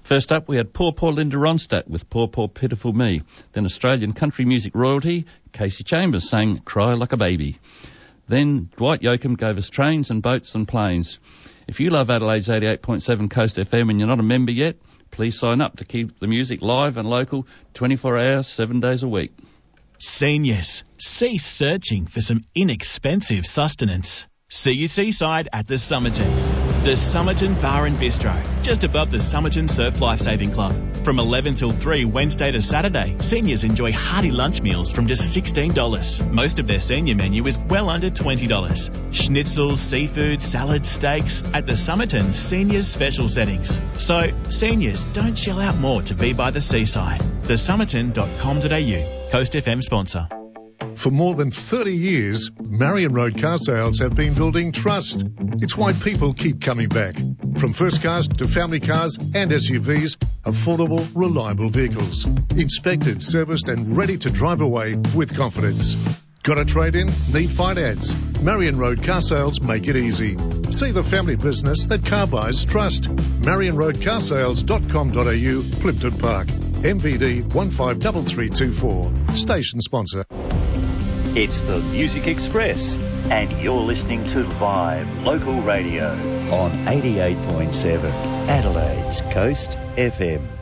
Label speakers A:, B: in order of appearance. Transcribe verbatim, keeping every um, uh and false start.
A: First up, we had Poor Poor Linda Ronstadt with Poor Poor Pitiful Me. Then Australian country music royalty, Casey Chambers sang Cry Like a Baby. Then Dwight Yoakam gave us Trains and Boats and Planes. If you love Adelaide's eighty-eight point seven Coast F M and you're not a member yet, please sign up to keep the music live and local twenty-four hours, seven days a week.
B: Seniors, cease searching for some inexpensive sustenance. See you seaside at the Somerton. The Somerton Bar and Bistro, just above the Somerton Surf Lifesaving Club. From eleven till three, Wednesday to Saturday, seniors enjoy hearty lunch meals from just sixteen dollars. Most of their senior menu is well under twenty dollars. Schnitzels, seafood, salads, steaks at the Somerton Seniors Special Settings. So, seniors, don't shell out more to be by the seaside. the somerton dot com dot a u, Coast F M sponsor.
C: For more than thirty years, Marion Road Car Sales have been building trust. It's why people keep coming back. From first cars to family cars and S U Vs, affordable, reliable vehicles. Inspected, serviced and ready to drive away with confidence. Got a trade-in? Need finance? Marion Road Car Sales make it easy. See the family business that car buyers trust. marion road car sales dot com dot a u, Plimpton Park. M V D one five three three two four. Station sponsor.
D: It's the Music Express, and you're listening to live local radio
E: on eighty-eight point seven Adelaide's Coast F M.